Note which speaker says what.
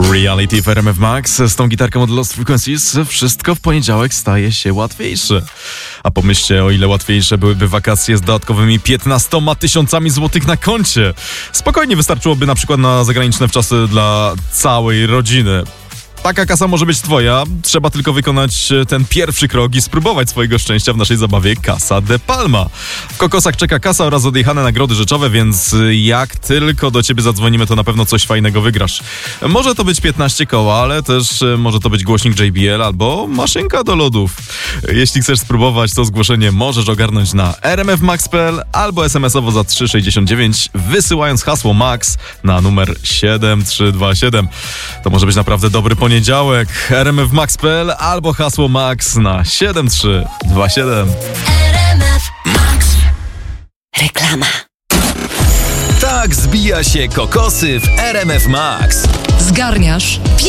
Speaker 1: Reality w RMF Max. Z tą gitarką od Lost Frequencies wszystko w poniedziałek staje się łatwiejsze. A pomyślcie, o ile łatwiejsze byłyby wakacje z dodatkowymi 15 000 złotych na koncie. Spokojnie wystarczyłoby na przykład na zagraniczne wczasy dla całej rodziny. Taka kasa może być twoja, trzeba tylko wykonać ten pierwszy krok i spróbować swojego szczęścia w naszej zabawie Casa de Palma. W kokosach czeka kasa oraz odjechane nagrody rzeczowe, więc jak tylko do ciebie zadzwonimy, to na pewno coś fajnego wygrasz. Może to być 15 koła, ale też może to być głośnik JBL albo maszynka do lodów. Jeśli chcesz spróbować, to zgłoszenie możesz ogarnąć na rmfmax.pl albo SMS-owo za 3,69, wysyłając hasło MAX na numer 7327. To może być naprawdę dobry poniedziałek. rmfmax.pl albo hasło MAX na 7327.
Speaker 2: RMF Max. Reklama.
Speaker 3: Tak zbija się kokosy w RMF Max.
Speaker 4: Zgarniasz